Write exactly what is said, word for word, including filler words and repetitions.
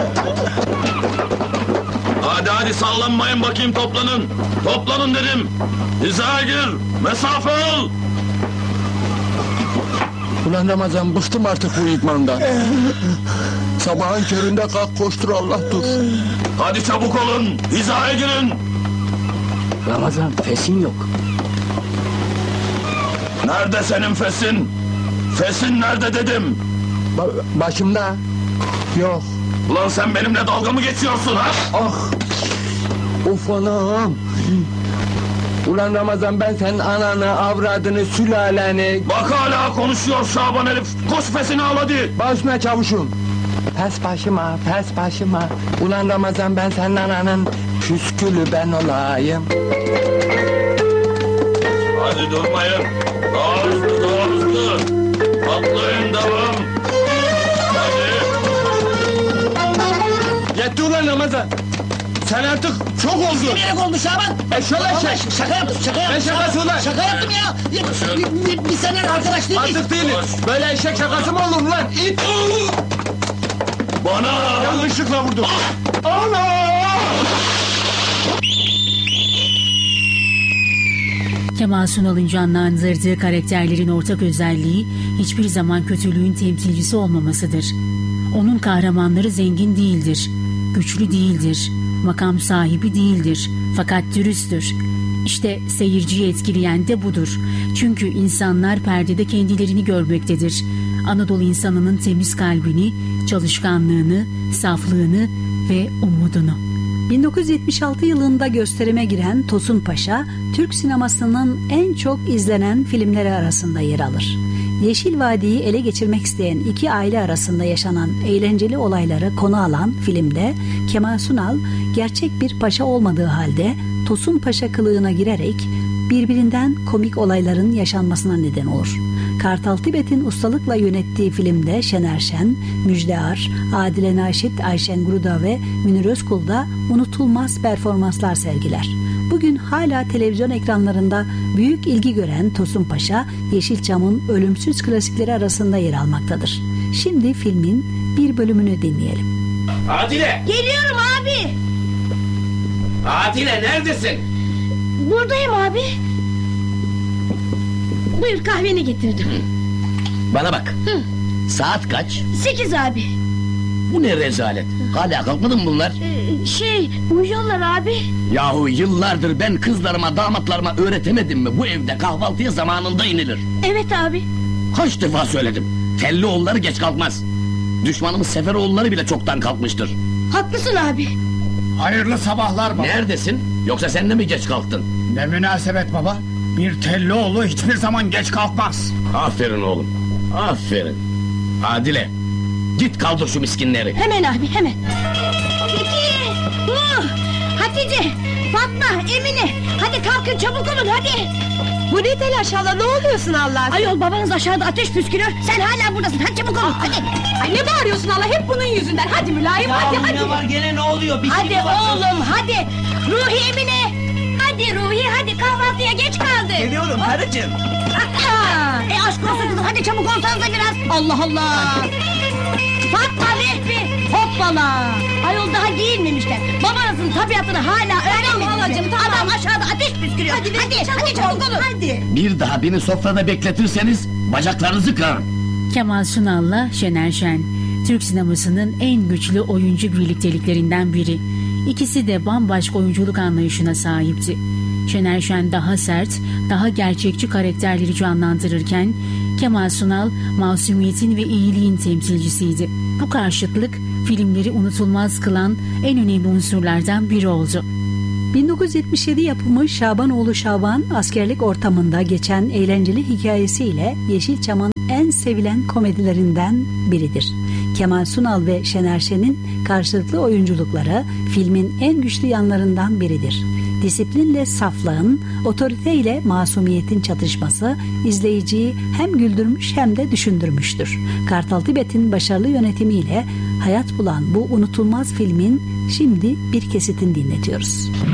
Hadi hadi sallanmayın bakayım, toplanın. Toplanın dedim. Hizaya gir, mesafe al. Ulan Ramazan, bıktım artık bu idmandan. Sabahın köründe kalk koştur, Allah dur. Hadi çabuk olun, hizaya girin. Ramazan, fesin yok. Nerede senin fesin? Fesin nerede dedim? Ba- başımda. Yok. Ulan sen benimle dalga mı geçiyorsun ha? Ah! Of anam! Ulan Ramazan, ben senin ananı, avradını, sülaleni... Bak hala konuşuyor Şaban herif. Koş fesini al hadi. Başına çavuşum. Pes başıma, pes başıma. Ulan Ramazan, ben senin ananın püskülü ben olayım. Hadi durmayın. Daha hızlı, daha hızlı. Atlayın, devam. Hadi. Yetti ulan Ramazan! Sen artık çok oldun! İstemeyerek oldu Şaban! Eşşoğlu eşek! Vallahi şaka yaptım, şaka yaptım! Ne şakası ulan? Şaka yaptım ya! ya bir, bir, bir sene arkadaş değil miyiz? Artık değiliz! Böyle eşek şakası mı olur lan? İt! Bana! Yanlışlıkla vurdum! Ana! Kemal Sunal'ın canlandırdığı karakterlerin ortak özelliği hiçbir zaman kötülüğün temsilcisi olmamasıdır. Onun kahramanları zengin değildir, güçlü değildir, makam sahibi değildir, fakat dürüsttür. İşte seyirciyi etkileyen de budur. Çünkü insanlar perdede kendilerini görmektedir. Anadolu insanının temiz kalbini, çalışkanlığını, saflığını ve umudunu. bin dokuz yüz yetmiş altı yılında gösterime giren Tosun Paşa, Türk sinemasının en çok izlenen filmleri arasında yer alır. Yeşil Vadi'yi ele geçirmek isteyen iki aile arasında yaşanan eğlenceli olayları konu alan filmde Kemal Sunal, gerçek bir paşa olmadığı halde Tosun Paşa kılığına girerek birbirinden komik olayların yaşanmasına neden olur. Kartal Tibet'in ustalıkla yönettiği filmde Şener Şen, Müjde Ar, Adile Naşit, Ayşen Gruda ve Münir Özkul da unutulmaz performanslar sergiler. Bugün hala televizyon ekranlarında büyük ilgi gören Tosun Paşa, Yeşilçam'ın ölümsüz klasikleri arasında yer almaktadır. Şimdi filmin bir bölümünü dinleyelim. Adile! Geliyorum abi! Adile neredesin? Buradayım abi. Buyur, kahveni getirdim. Bana bak. Hı. Saat kaç? Sekiz abi. Bu ne rezalet? Hala kalkmadı mı bunlar? Ee, şey, uyuyorlar abi. Yahu yıllardır ben kızlarıma, damatlarıma öğretemedim mi? Bu evde kahvaltıya zamanında inilir. Evet abi. Kaç defa söyledim. Tellioğulları geç kalkmaz. Düşmanımız Seferoğulları bile çoktan kalkmıştır. Haklısın abi. Hayırlı sabahlar baba. Neredesin? Yoksa sen de mi geç kalktın? Ne münasebet baba. Bir Tellioğlu hiçbir zaman geç kalkmaz. Aferin oğlum. Aferin. Adile, git kaldır şu miskinleri. Hemen abi, hemen. Peki. Uh, Hatice, Fatma, Emine. Hadi kalkın, çabuk olun hadi. Bu ne telaş hala, ne oluyorsun Allah aşkına? Ayol, babanız aşağıda ateş püskürüyor. Sen hala buradasın, hadi çabuk olun hadi. Ay ne bağırıyorsun hala, hep bunun yüzünden. Hadi mülayim, Ya hadi hadi. ne var gene, ne oluyor? Bir Hadi şey mi var? oğlum, hadi. Ruhi, Emine. Hadi Ruhi, hadi kahvaltıya geç kaldık. Geliyorum karıcığım. Aa, e aşk olsun kızım, hadi çabuk olsanıza biraz. Allah Allah. Fatma, Vehbi, hoppala. Ayol, daha giyinmemişler. Babanızın tabiatını hala öğrenmediniz. Tamam, tamam. Adam aşağıda ateş püskürüyor. Hadi, hadi, hadi, hadi, çabuk çabuk olun. olun. Hadi. Bir daha beni sofrada bekletirseniz bacaklarınızı kırarım. Kemal Sunal'la Şener Şen, Türk sinemasının en güçlü oyuncu birlikteliklerinden biri. İkisi de bambaşka oyunculuk anlayışına sahipti. Şener Şen daha sert, daha gerçekçi karakterleri canlandırırken Kemal Sunal masumiyetin ve iyiliğin temsilcisiydi. Bu karşıtlık filmleri unutulmaz kılan en önemli unsurlardan biri oldu. bin dokuz yüz yetmiş yedi yapımı Şabanoğlu Şaban, askerlik ortamında geçen eğlenceli hikayesiyle Yeşilçam'ın en sevilen komedilerinden biridir. Kemal Sunal ve Şener Şen'in karşılıklı oyunculukları filmin en güçlü yanlarından biridir. Disiplinle saflığın, otoriteyle masumiyetin çatışması izleyiciyi hem güldürmüş hem de düşündürmüştür. Kartal Tibet'in başarılı yönetimiyle hayat bulan bu unutulmaz filmin şimdi bir kesitini dinletiyoruz.